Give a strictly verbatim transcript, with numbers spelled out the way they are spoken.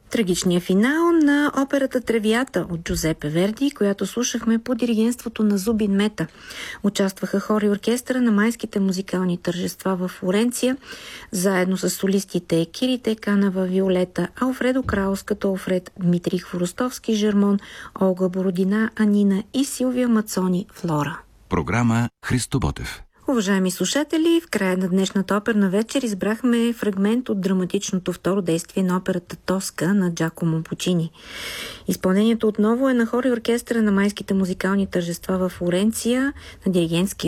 Трагичният финал на операта Тревията от Джузепе Верди, която слушахме по диригентството на Зубин Мета. Участваха хор и оркестъра на майските музикални тържества в Флоренция, заедно с солистите Кирите Канава, Виолета, Алфредо Краус като Алфред, Дмитрий Хворостовски, Жермон, Олга Бородина, Анина и Силвия Мацони, Флора. Програма Христо Ботев. Уважаеми слушатели, в края на днешната оперна вечер избрахме фрагмент от драматичното второ действие на операта Тоска на Джакомо Пучини. Изпълнението отново е на хор и оркестъра на майските музикални тържества в Флоренция, на диригентски